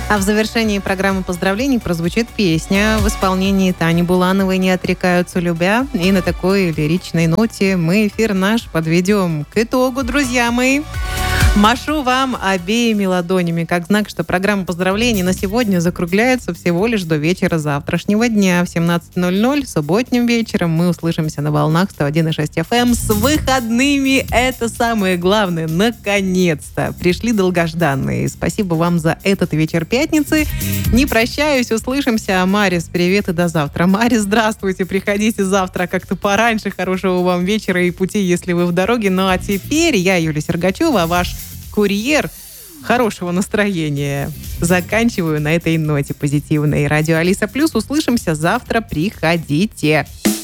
А в завершении программы поздравлений прозвучит песня в исполнении Тани Булановой «Не отрекаются любя». И на такой лиричной ноте мы эфир наш подведем к итогу, друзья мои. Машу вам обеими ладонями, как знак, что программа поздравлений на сегодня закругляется всего лишь до вечера завтрашнего дня. В 17:00 субботним вечером мы услышимся на волнах 101,6 FM с выходными. Это самое главное. Наконец-то пришли долгожданные. Спасибо вам за этот вечер пятницы. Не прощаюсь, услышимся. Марис, привет и до завтра. Марис, здравствуйте, приходите завтра как-то пораньше. Хорошего вам вечера и пути, если вы в дороге. Ну а теперь я, Юлия Сергачева, ваш курьер хорошего настроения. Заканчиваю на этой ноте позитивной. Радио Алиса Плюс. Услышимся завтра. Приходите.